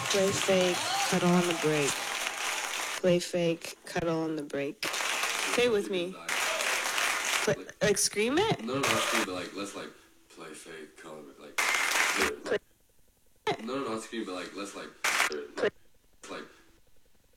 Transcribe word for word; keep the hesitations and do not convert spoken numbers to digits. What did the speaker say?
Play fake, cuddle on the break. Play fake, cuddle on the break. Say with me. Play, like scream it? No, no, not scream, but like let's like play fake, cuddle, like. Play, like no, no, not scream, but like let's like. Play,